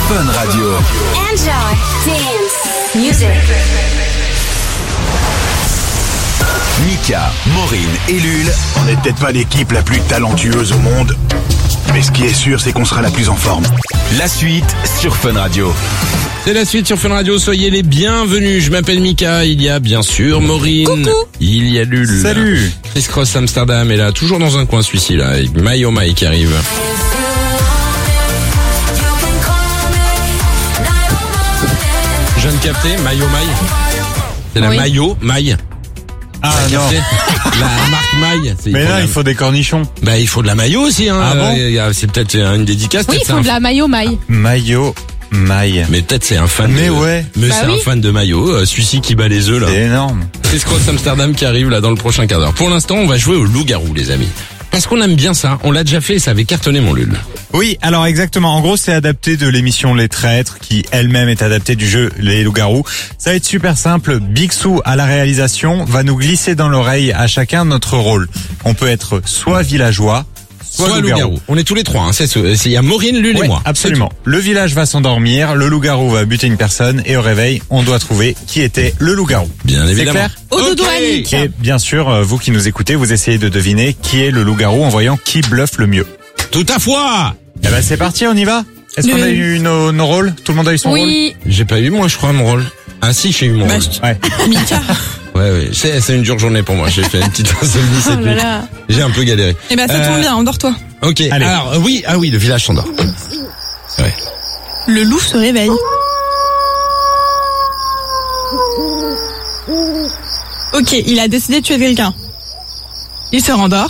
Fun Radio. Enjoy dance music. Mika, Maureen et Lul. On n'est peut-être pas l'équipe la plus talentueuse au monde, mais ce qui est sûr, c'est qu'on sera la plus en forme. La suite sur Fun Radio. C'est la suite sur Fun Radio, soyez les bienvenus. Je m'appelle Mika, il y a bien sûr Maureen. Coucou. Il y a Lul. Salut. Chris Cross Amsterdam est là, toujours dans un coin celui-ci là, avec My Oh My qui arrive. Je viens de capter, My Oh My. C'est la Oui. Mayo, My. Ah T'as non. capté la marque My. Mais là, il faut des cornichons. Bah il faut de la maillot aussi hein. Ah bon C'est peut-être une dédicace. Oui, peut-être il faut c'est de la maillot maille. Maillot, maille. Mais peut-être c'est un fan Mais de... ouais. Mais Bah c'est oui. un fan de maillot, celui-ci qui bat les œufs là. C'est énorme. Chris Cross Amsterdam qui arrive là dans le prochain quart d'heure. Pour l'instant, on va jouer au loup-garou les amis. Parce qu'on aime bien ça, on l'a déjà fait et ça avait cartonné mon Lul. Oui, alors exactement. En gros, c'est adapté de l'émission Les Traîtres, qui elle-même est adaptée du jeu Les Loups-Garous. Ça va être super simple. Big Sou à la réalisation va nous glisser dans l'oreille à chacun notre rôle. On peut être soit villageois, soit loup-garou. On est tous les trois, hein. Il y a Maureen, Lul et Ouais, moi. absolument. Le village va s'endormir, le loup-garou va buter une personne et au réveil, on doit trouver qui était le loup-garou. Bien évidemment. clair Au dodo, Ok. Annick. Et bien sûr, vous qui nous écoutez, vous essayez de deviner qui est le loup-garou en voyant qui bluffe le mieux. Tout à foi. Eh ben c'est parti, on y va. Est-ce qu'on a eu nos rôles? Tout le monde a eu son rôle? Oui, J'ai pas eu moi je crois mon rôle. Ah si, j'ai eu mon rôle. Ouais. Mika. Ouais. C'est une dure journée pour moi. J'ai fait une petite insomnie Oh cette là nuit. là. J'ai un peu galéré. Eh ben ça tombe bien, endors-toi. Ok. Allez. Alors oui, le village s'endort. Ouais. Le loup se réveille. Ok, il a décidé de tuer quelqu'un. Il se rendort.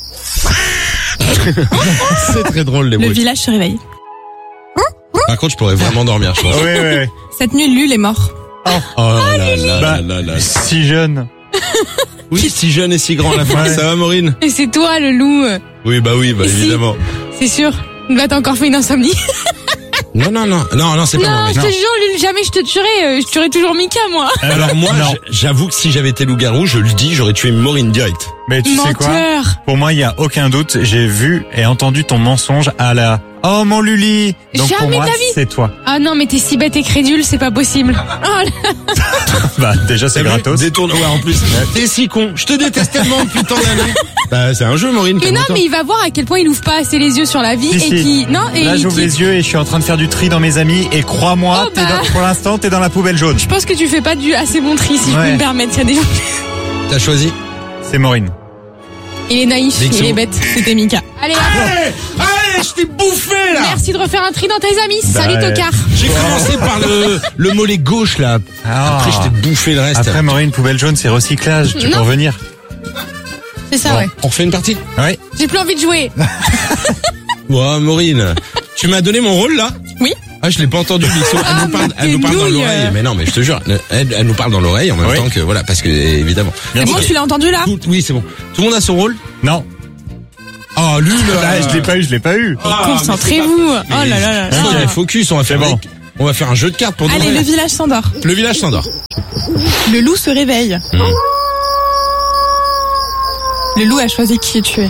C'est très drôle les Le bruits. village se réveille. Par contre, je pourrais vraiment dormir, je pense. Ouais. Cette nuit, Lul est mort. Oh là là Bah, là là. si jeune. Oui, si jeune et si grand à la fois. Ouais. Ça va, Maureen? Et c'est toi, le loup. Oui, bah Et si évidemment. C'est sûr. Bah t'as encore fait une insomnie. Non, c'est pas Non, moi. je te jure, Lul, jamais je te tuerais. Je tuerais toujours Mika, moi. Alors moi, Non. j'avoue que si j'avais été loup-garou, je le dis, j'aurais tué Maureen direct. Mais tu sais quoi? Menteur. Pour moi, il y a aucun doute. J'ai vu et entendu ton mensonge à la. Oh mon Luli. Donc pour Jamais moi, de la vie. c'est toi. Ah non, mais t'es si bête et crédule, c'est pas possible. Oh là. Bah déjà c'est gratos. Détourne, ouais, en plus. T'es si con. Je te déteste tellement depuis tant d'années. Bah, c'est un jeu, Maureen. Mais non, calme-toi. mais il va voir à quel point il ouvre pas assez les yeux sur la vie Si, et si. qui non et Là, j'ouvre qui- les yeux et je suis en train de faire du tri dans mes amis et crois-moi, Oh, bah. pour l'instant, t'es dans la poubelle jaune. Je pense que tu fais pas du assez bon tri si je Ouais. peux me permettre. Il y a des gens. T'as choisi? C'est Maureen. Il est naïf, Big il Sou. est bête. C'était Mika. Allez, hop. Allez, je t'ai bouffé, là! Merci de refaire un tri dans tes amis. Salut ouais. tocard. J'ai commencé par le mollet gauche, là. Ah. Après, je t'ai bouffé le reste. Après Maureen, poubelle jaune, c'est recyclage. Tu peux Non. revenir. C'est ça, Bon, ouais. on refait une partie? Ouais. J'ai plus envie de jouer. Ouais, Maureen. Tu m'as donné mon rôle, là? Oui. Ah, je l'ai pas entendu, Bixo. Elle nous parle dans nouilles. l'oreille. Mais non, mais je te jure, elle nous parle dans l'oreille en même Oui. temps que, voilà, parce que, évidemment. C'est bon, Ok. tu l'as entendu là? Oui, c'est bon. Tout le monde a son rôle? Non. Oh, Lul. Ah, je l'ai pas eu. Concentrez-vous. Oh là là là là. Allez, focus, on va faire bon. on va faire un jeu de cartes pour Allez, nous. le village s'endort. Le village s'endort. Le loup se réveille. Le loup a choisi qui est tué.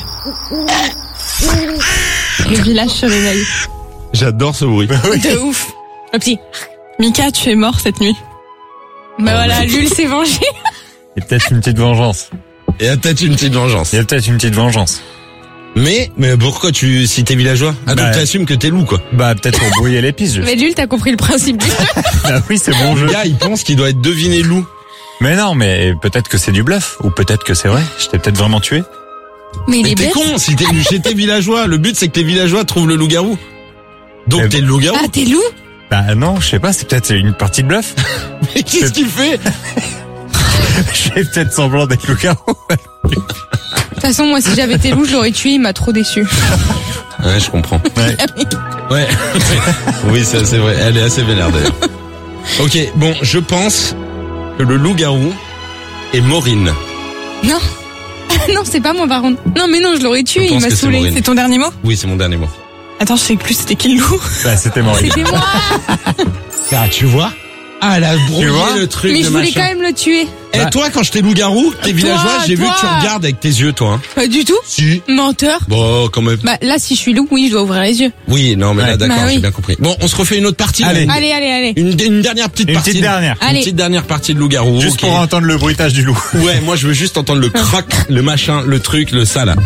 Le village se réveille. J'adore ce bruit. De ouf. Le petit. Mika, tu es mort cette nuit. Bah voilà, Lul s'est vengé. Il y a peut-être une petite vengeance. Et peut-être une petite vengeance. Il y a peut-être une petite vengeance. Mais pourquoi si t'es villageois? Ah, donc Bah, t'assumes que t'es loup, quoi. Bah peut-être pour brouiller les pistes. juste. Mais Lul, t'as compris le principe du jeu. Ah oui, c'est bon jeu. Le gars, il pense qu'il doit être deviné loup. Mais non, mais peut-être que c'est du bluff ou peut-être que c'est vrai. Je t'ai peut-être vraiment tué. Mais il Mais est t'es bête. con, si t'es villageois. Le but, c'est que tes villageois trouvent le loup-garou. Donc Eh t'es le loup-garou. Ah, t'es loup? Bah non, je sais pas, c'est peut-être une partie de bluff. Mais qu'est-ce qu'il fait? Je fais peut-être semblant d'être loup-garou. De toute façon, moi, si j'avais été loup, je l'aurais tué, il m'a trop déçu. Ouais, je comprends. Ouais. Ouais. Oui, c'est vrai. Elle est assez vénère, d'ailleurs. Ok, bon, je pense que le loup-garou est Maureen. Non. Non, c'est pas moi, par contre. Non, mais non, je l'aurais tué, Je il pense m'a que c'est saoulé. Maureen. C'est ton dernier mot? Oui, c'est mon dernier mot. Attends, je sais plus c'était qui le loup. Bah c'était Maureen. C'était moi. Ah, tu vois? Ah, elle a brouillé vois le truc Mais de je voulais machin. quand même le tuer. Et toi, quand je t'ai loup-garou, t'es villageois, j'ai vu que tu regardes avec tes yeux, toi. Hein. Pas du tout. Si. Menteur. Bon, quand même. Bah là, si je suis loup, oui, je dois ouvrir les yeux. Oui, non, mais là, Ouais. d'accord, Bah oui. j'ai bien compris. Bon, on se refait une autre partie. Allez. là. Allez. Une dernière petite Une partie. petite dernière. Une Allez. petite dernière partie de loup-garou. Juste ok. pour entendre le bruitage du loup. Ouais, moi, je veux juste entendre le croc, le machin, le truc, le ça, là.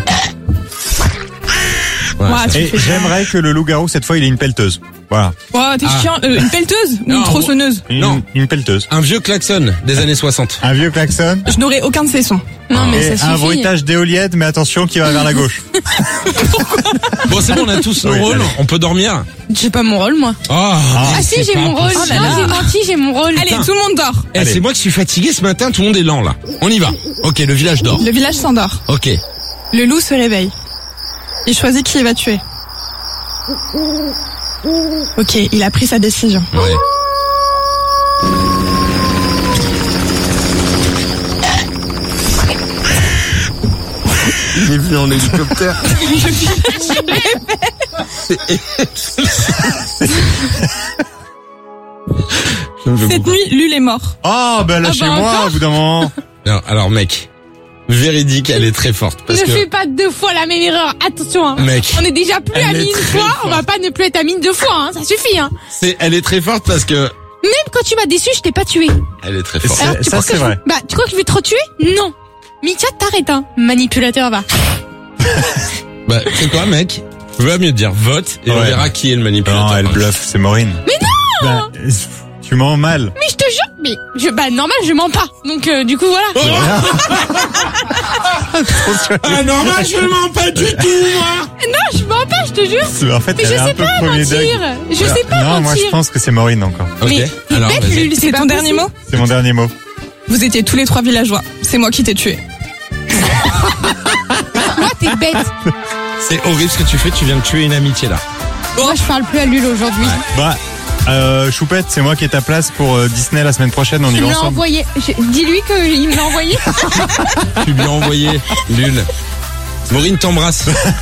Voilà, Ouah, ça. tu Et fais ça. j'aimerais que le loup-garou, cette fois, il ait une pelleteuse. Voilà. Ouah, t'es Ah. chiant. Une pelleteuse ou Non, une tronçonneuse? Non. Une pelleteuse. Un vieux klaxon des années 60. Un vieux klaxon. Je n'aurai aucun de ces sons. Non, mais Et ça un suffit. bruitage d'éolienne, mais attention, qui va vers la gauche. Bon, c'est bon, on a tous nos Oui, rôles. allez. On peut dormir. J'ai pas mon rôle, moi. Oh, Ah si, j'ai mon rôle. possible. Non, j'ai menti, j'ai mon rôle. Allez, tout le monde dort. Eh, Allez. c'est moi qui suis fatigué ce matin, tout le monde est lent là. On y va. Ok, le village dort. Le village s'endort. Ok. Le loup se réveille. Il choisit qui il va tuer. Ok, il a pris sa décision. Ouais. J'ai vu en hélicoptère. Cette nuit, Lul est mort. Oh, ben lâchez-moi, encore au bout d'un moment. Non, alors mec, véridique, elle est très forte parce Ne que fais pas 2 fois la même erreur. Attention, hein. Mec, On est déjà plus elle est amis une très fois, on va forte. pas ne plus être amis 2 fois, hein. Ça suffit, hein. elle est très forte parce que Même quand tu m'as déçu, je t'ai pas tué. elle est très forte. C'est- Alors, tu ça, crois que c'est vrai. Bah, tu crois que je vais te retuer? Non. Mika, t'arrêtes, hein. Manipulateur, va. Bah, c'est quoi, mec? Je veux mieux te dire vote et on Ouais. verra qui est le manipulateur. Non, elle bluffe, c'est Maureen. Mais non! Tu mens mal. Mais je te jure, bah, normal, je mens pas. Donc, du coup, voilà. Ah normal, je ne mens pas du tout, moi. Non, je mens pas, je te jure. En fait, Mais elle je est un sais peu pas premier mentir. degré. Je sais pas Non, mentir. moi je pense que c'est Maureen encore. Ok, Mais alors bête, vas-y. Lul, c'est ton dernier mot? C'est mon dernier mot. Vous étiez tous les 3 villageois. C'est moi qui t'ai tué. Moi, t'es bête. C'est horrible ce que tu fais, tu viens de tuer une amitié là. Moi, je parle plus à Lul aujourd'hui. Bah, Choupette, c'est moi qui ai ta place pour Disney la semaine prochaine, on y Il va me l'a ensemble. envoyé. Dis-lui qu'il me l'a envoyé. Tu lui as envoyé, Lul. Maureen t'embrasse.